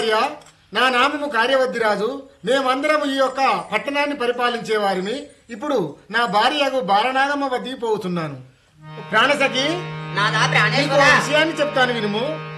భార్య, నా నామము కార్యవద్దిరాజు. మేమందరం ఈ యొక్క పట్టణాన్ని పరిపాలించే వారిని. ఇప్పుడు నా భార్యకు బాలనాగమ్మ వద్దకు పోతున్నాను. ప్రాణసఖి, నాదా నీకు ప్రాణేశ్వర విషయాన్ని చెప్తాను వినుము.